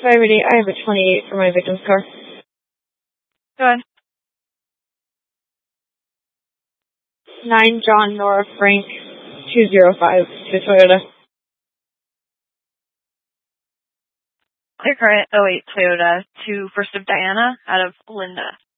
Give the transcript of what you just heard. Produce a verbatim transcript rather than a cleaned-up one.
Five eighty. I have a twenty-eight for my victim's car. Go ahead. Nine John Nora Frank two zero five to Toyota. Clear current oh eight Toyota to First of Diana out of Linda.